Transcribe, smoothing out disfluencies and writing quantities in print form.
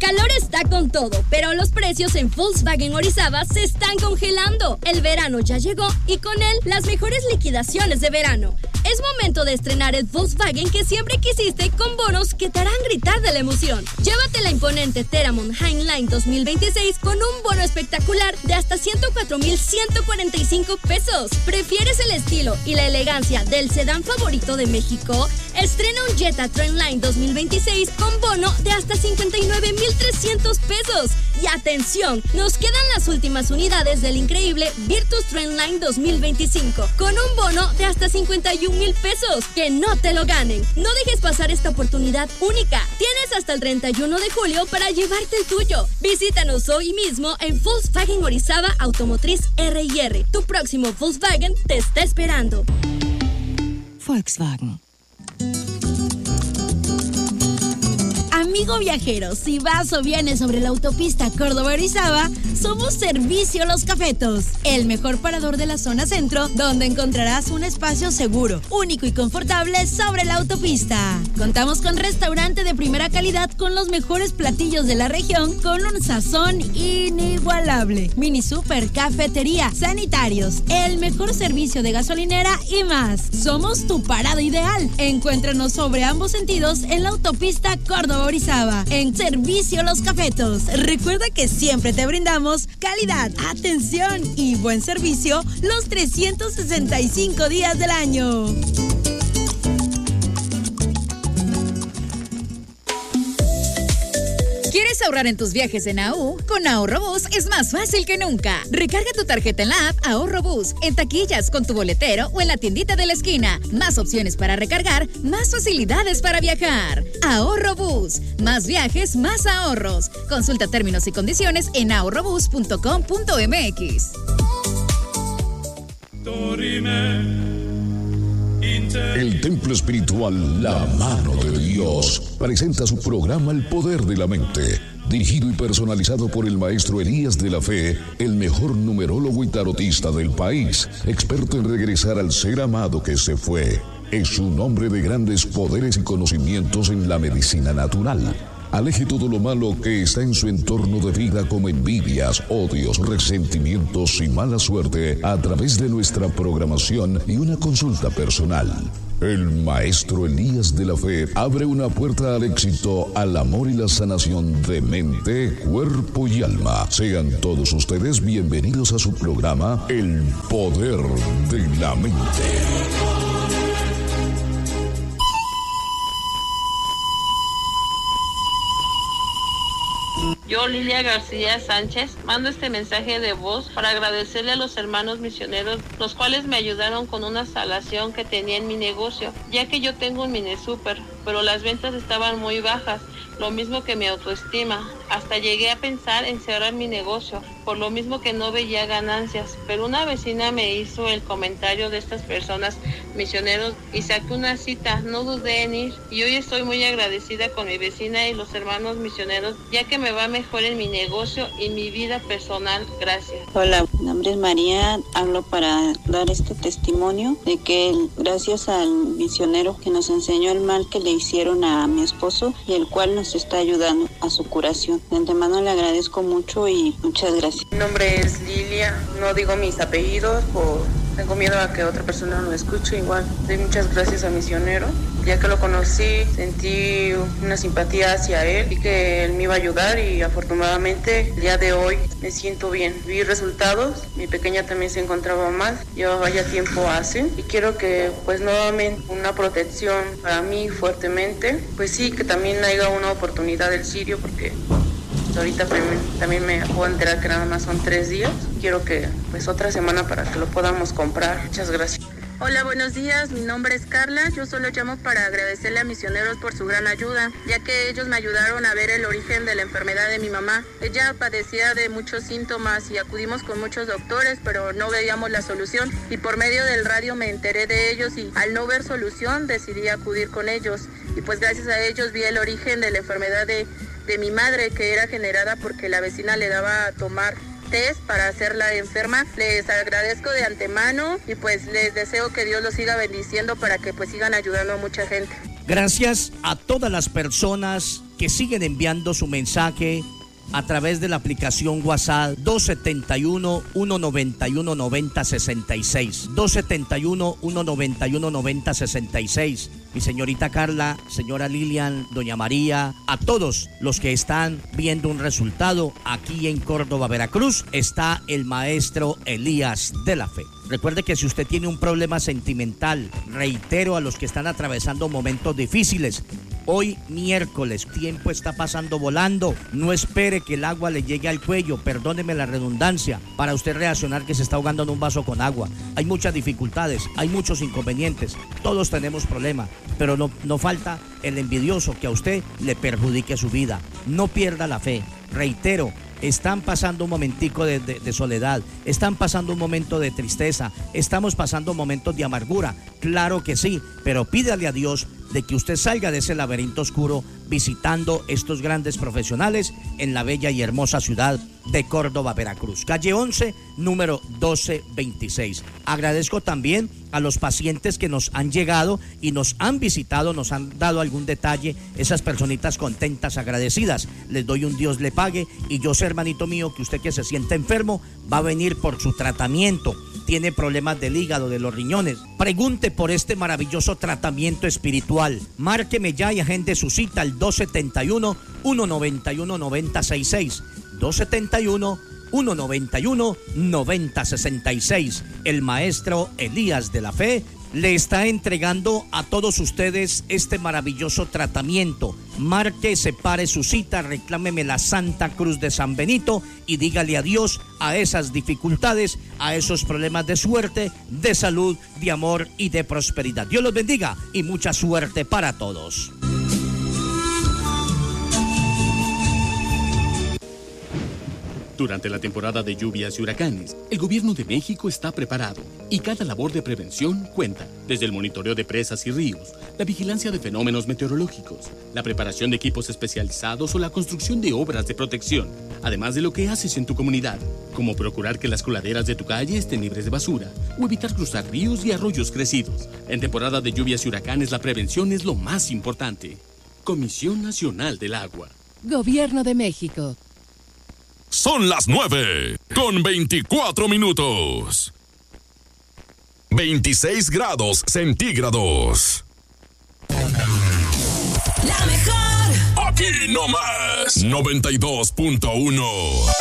calor está con todo, pero los precios en Volkswagen Orizaba se están congelando. El verano ya llegó y con él las mejores liquidaciones de verano. Es momento de estrenar el Volkswagen que siempre quisiste con bonos que te harán gritar de la emoción. Llévate la imponente Teramon Highline 2026 con un bono espectacular de hasta 104,145 pesos. ¿Prefieres el estilo y la elegancia del sedán favorito de México? Estrena un Jetta Trendline 2026 con bono de hasta 59,300 pesos. Y atención, nos quedan las últimas unidades del increíble Virtus Trendline 2025 con un bono de hasta 51,000 pesos. Que no te lo ganen. No dejes pasar esta oportunidad única. Tienes hasta el 31 de julio para llevarte el tuyo. Visítanos hoy mismo en Volkswagen Orizaba Automotriz R&R. Tu próximo Volkswagen te está esperando. Volkswagen. Amigo viajero, si vas o vienes sobre la autopista Córdoba-Orizaba, somos Servicio Los Cafetos, el mejor parador de la zona centro, donde encontrarás un espacio seguro, único y confortable sobre la autopista. Contamos con restaurante de primera calidad con los mejores platillos de la región, con un sazón inigualable. Mini super, cafetería, sanitarios, el mejor servicio de gasolinera y más. Somos tu parada ideal. Encuéntranos sobre ambos sentidos en la autopista Córdoba-Orizaba, en Servicio Los Cafetos. Recuerda que siempre te brindamos calidad, atención y buen servicio los 365 días del año. ¿Quieres ahorrar en tus viajes en AU? Con Ahorrobús es más fácil que nunca. Recarga tu tarjeta en la app Ahorrobús, en taquillas, con tu boletero o en la tiendita de la esquina. Más opciones para recargar, más facilidades para viajar. Ahorrobús. Más viajes, más ahorros. Consulta términos y condiciones en ahorrobús.com.mx. El templo espiritual La Mano de Dios presenta su programa El Poder de la Mente, dirigido y personalizado por el maestro Elías de la Fe, el mejor numerólogo y tarotista del país, experto en regresar al ser amado que se fue. Es un hombre de grandes poderes y conocimientos en la medicina natural. Aleje todo lo malo que está en su entorno de vida, como envidias, odios, resentimientos y mala suerte, a través de nuestra programación y una consulta personal. El maestro Elías de la Fe abre una puerta al éxito, al amor y la sanación de mente, cuerpo y alma. Sean todos ustedes bienvenidos a su programa El Poder de la Mente. Yo, Lilia García Sánchez, mando este mensaje de voz para agradecerle a los hermanos misioneros, los cuales me ayudaron con una instalación que tenía en mi negocio, ya que yo tengo un mini super, pero las ventas estaban muy bajas, lo mismo que mi autoestima. Hasta llegué a pensar en cerrar mi negocio, por lo mismo que no veía ganancias, pero una vecina me hizo el comentario de estas personas misioneros y saqué una cita. No dudé en ir y hoy estoy muy agradecida con mi vecina y los hermanos misioneros, ya que me va mejor en mi negocio y mi vida personal. Gracias. Hola, mi nombre es María, hablo para dar este testimonio de que gracias al misionero que nos enseñó el mal que le hicieron a mi esposo y el cual nos está ayudando a su curación. De antemano le agradezco mucho y muchas gracias. Mi nombre es Lilia, no digo mis apellidos tengo miedo a que otra persona lo escuche. Igual doy muchas gracias al misionero, ya que lo conocí, sentí una simpatía hacia él y que él me iba a ayudar, y afortunadamente el día de hoy me siento bien. Vi resultados, mi pequeña también se encontraba mal, llevaba ya tiempo así, y quiero que pues nuevamente una protección para mí fuertemente, pues sí, que también haya una oportunidad del Sirio, porque ahorita también me puedo enterar que nada más son 3 días. Quiero que pues otra semana para que lo podamos comprar. Muchas gracias. Hola, buenos días, mi nombre es Carla. Yo solo llamo para agradecerle a misioneros por su gran ayuda, ya que ellos me ayudaron a ver el origen de la enfermedad de mi mamá. Ella padecía de muchos síntomas y acudimos con muchos doctores, pero no veíamos la solución, y por medio del radio me enteré de ellos, y al no ver solución decidí acudir con ellos, y pues gracias a ellos vi el origen de la enfermedad de mi madre, que era generada porque la vecina le daba a tomar test para hacerla enferma. Les agradezco de antemano y pues les deseo que Dios los siga bendiciendo para que pues sigan ayudando a mucha gente. Gracias a todas las personas que siguen enviando su mensaje a través de la aplicación WhatsApp 271-191-9066. 271-191-9066. Mi señorita Carla, señora Lilian, doña María, a todos los que están viendo un resultado aquí en Córdoba, Veracruz, está el maestro Elías de la Fe. Recuerde que si usted tiene un problema sentimental, reitero a los que están atravesando momentos difíciles, hoy miércoles, tiempo está pasando volando, no espere que el agua le llegue al cuello, perdóneme la redundancia, para usted reaccionar que se está ahogando en un vaso con agua. Hay muchas dificultades, hay muchos inconvenientes, todos tenemos problemas, pero no falta el envidioso que a usted le perjudique su vida. No pierda la fe, reitero. Están pasando un momentico de soledad, están pasando un momento de tristeza, estamos pasando momentos de amargura, claro que sí, pero pídale a Dios de que usted salga de ese laberinto oscuro visitando estos grandes profesionales en la bella y hermosa ciudad de Córdoba, Veracruz, calle 11, número 1226. Agradezco también a los pacientes que nos han llegado y nos han visitado, nos han dado algún detalle, esas personitas contentas, agradecidas. Les doy un Dios le pague, y yo sé, hermanito mío, que usted que se siente enfermo va a venir por su tratamiento. Tiene problemas del hígado, de los riñones, pregunte por este maravilloso tratamiento espiritual. Márqueme ya y agende su cita al 271-191-9066. 271-191-9066. El maestro Elías de la Fe le está entregando a todos ustedes este maravilloso tratamiento. Marque, separe su cita, reclámeme la Santa Cruz de San Benito y dígale adiós a esas dificultades, a esos problemas de suerte, de salud, de amor y de prosperidad. Dios los bendiga y mucha suerte para todos. Durante la temporada de lluvias y huracanes, el gobierno de México está preparado y cada labor de prevención cuenta, desde el monitoreo de presas y ríos, la vigilancia de fenómenos meteorológicos, la preparación de equipos especializados o la construcción de obras de protección, además de lo que haces en tu comunidad, como procurar que las coladeras de tu calle estén libres de basura o evitar cruzar ríos y arroyos crecidos. En temporada de lluvias y huracanes, la prevención es lo más importante. Comisión Nacional del Agua. Gobierno de México. Son las 9:24. 26 grados centígrados. La mejor. Aquí nomás. 92.1.